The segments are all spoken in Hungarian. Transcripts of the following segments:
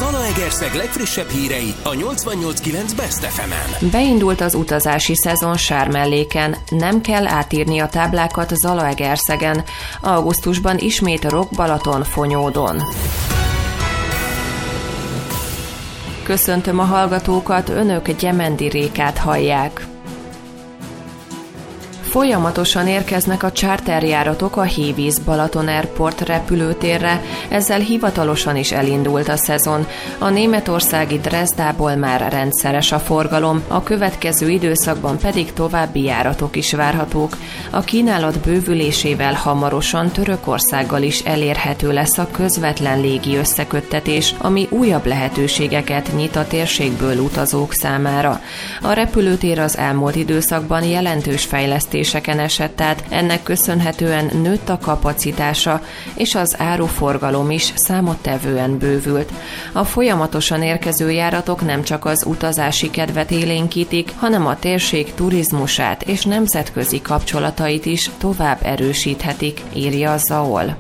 Zalaegerszeg legfrissebb hírei a 88.9 Best FM-en. Beindult az utazási szezon Sármelléken, nem kell átírni a táblákat Zalaegerszegen. Augusztusban ismét Rock Balaton Fonyódon. Köszöntöm a hallgatókat, önök Gyemendi Rékát hallják. Folyamatosan érkeznek a charterjáratok a Hévíz Balaton Airport repülőtérre, ezzel hivatalosan is elindult a szezon. A németországi Dresdából már rendszeres a forgalom, a következő időszakban pedig további járatok is várhatók. A kínálat bővülésével hamarosan Törökországgal is elérhető lesz a közvetlen légi összeköttetés, ami újabb lehetőségeket nyit a térségből utazók számára. A repülőtér az elmúlt időszakban jelentős fejlesztéseken esett át, ennek köszönhetően nőtt a kapacitása, és az áruforgalom is számottevően bővült. A folyamatosan érkező járatok nem csak az utazási kedvet élénkítik, hanem a térség turizmusát és nemzetközi kapcsolatait is tovább erősíthetik, írja a ZAOL.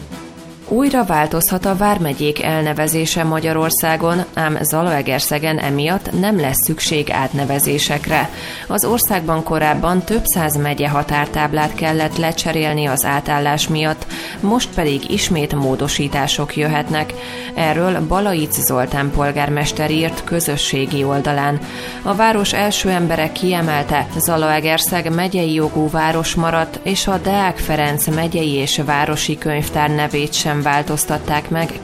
Újra változhat a vármegyék elnevezése Magyarországon, ám Zalaegerszegen emiatt nem lesz szükség átnevezésekre. Az országban korábban több száz megye határtáblát kellett lecserélni az átállás miatt, most pedig ismét módosítások jöhetnek. Erről Balaic Zoltán polgármester írt közösségi oldalán. A város első embere kiemelte, Zalaegerszeg megyei jogú város maradt, és a Deák Ferenc megyei és városi könyvtár nevét sem változtatták meg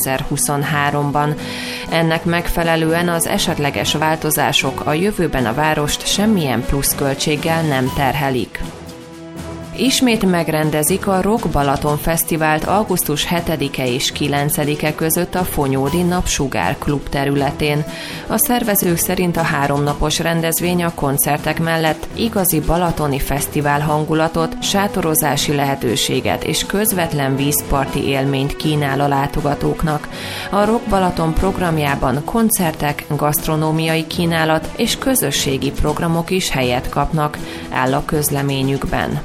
2023-ban. Ennek megfelelően az esetleges változások a jövőben a várost semmilyen pluszköltséggel nem terhelik. Ismét megrendezik a Rock Balaton Fesztivált augusztus 7-e és 9-e között a Fonyódi Napsugár klub területén. A szervezők szerint a 3 napos rendezvény a koncertek mellett igazi balatoni fesztivál hangulatot, sátorozási lehetőséget és közvetlen vízparti élményt kínál a látogatóknak. A Rock Balaton programjában koncertek, gasztronómiai kínálat és közösségi programok is helyet kapnak, áll a közleményükben.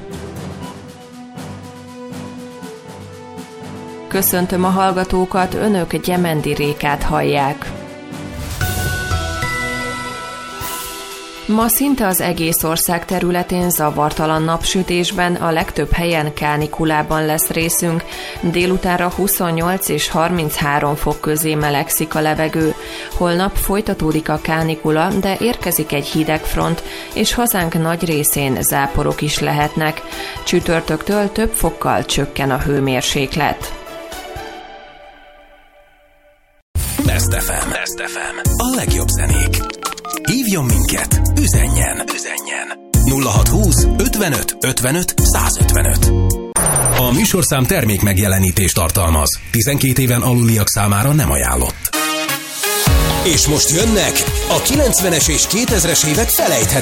Köszöntöm a hallgatókat, önök Gyemendi Rékát hallják. Ma szinte az egész ország területén zavartalan napsütésben, a legtöbb helyen kánikulában lesz részünk. Délutánra 28 és 33 fok közé melegszik a levegő. Holnap folytatódik a kánikula, de érkezik egy hideg front, és hazánk nagy részén záporok is lehetnek. Csütörtöktől több fokkal csökken a hőmérséklet. Best FM. Best FM. A legjobb zenék. Hívjon minket, üzenjen. 0620 55 55 155. A műsorszám termék megjelenítést tartalmaz. 12 éven aluliak számára nem ajánlott. És most jönnek a 90-es és 2000-es évek felejthetetlen